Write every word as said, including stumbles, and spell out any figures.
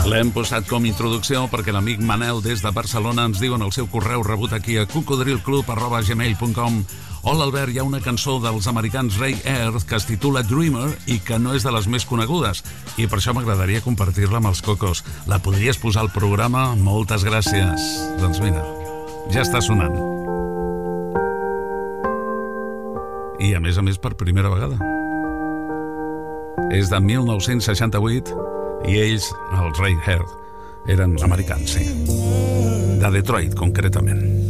L'hem posat com introducció perquè l'amic Manel des de Barcelona ens diu en el seu correu rebut aquí a cocodrilclub arroba gmail punt com: Hola Albert, hi ha una cançó dels americans Ray Earth que es titula Dreamer i que no és de les més conegudes i per això m'agradaria compartir-la amb els cocos. La podries posar al programa? Moltes gràcies. Doncs mira, ja està sonant. I a més a més per primera vegada. És de mil nou-cents seixanta-vuit i ells, els Ray Earth, eren americans, sí. De Detroit, concretament.